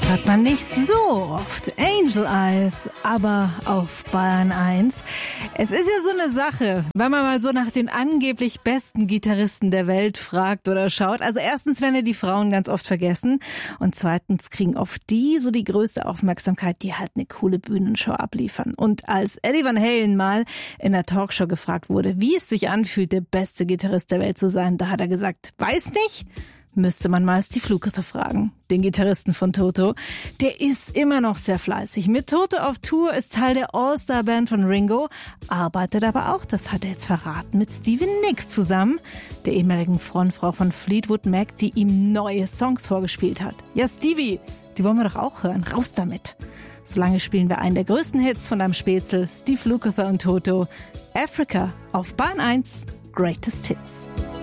Hört man nicht so oft. Angel Eyes, aber auf Bayern 1. Es ist ja so eine Sache, wenn man mal so nach den angeblich besten Gitarristen der Welt fragt oder schaut. Also erstens werden ja die Frauen ganz oft vergessen und zweitens kriegen oft die so die größte Aufmerksamkeit, die halt eine coole Bühnenshow abliefern. Und als Eddie Van Halen mal in der Talkshow gefragt wurde, wie es sich anfühlt, der beste Gitarrist der Welt zu sein, da hat er gesagt, weiß nicht. Müsste man mal Steve Lukather fragen, den Gitarristen von Toto. Der ist immer noch sehr fleißig. Mit Toto auf Tour, ist Teil der All-Star-Band von Ringo, arbeitet aber auch, das hat er jetzt verraten, mit Stevie Nicks zusammen, der ehemaligen Frontfrau von Fleetwood Mac, die ihm neue Songs vorgespielt hat. Ja, Stevie, die wollen wir doch auch hören. Raus damit. Solange spielen wir einen der größten Hits von deinem Spätzle, Steve Lukather und Toto. Africa auf Bahn 1, Greatest Hits.